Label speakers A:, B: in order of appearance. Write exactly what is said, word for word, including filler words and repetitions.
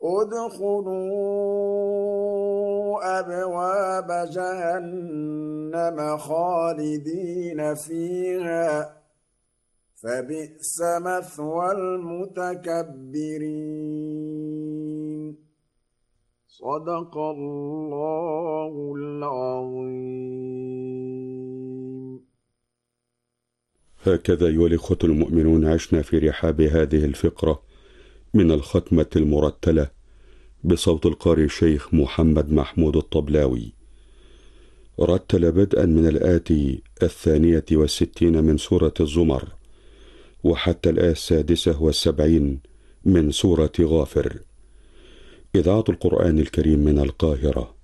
A: ادخلوا أبواب جهنم خالدين فيها فبئس مثوى المتكبرين. صدق الله العظيم.
B: هكذا أيها الإخوة المؤمنون عشنا في رحاب هذه الفقرة من الختمة المرتلة بصوت القارئ الشيخ محمد محمود الطبلاوي. رتل بدءا من الآتي الثانية والستين من سورة الزمر وحتى الآية السادسة والسبعين من سورة غافر. إذاعة القرآن الكريم من القاهرة.